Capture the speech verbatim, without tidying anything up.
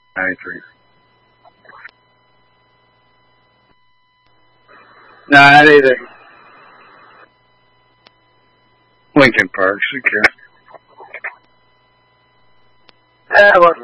ninety-three. Nah, not either. Lincoln Park, who cares? Yeah, well,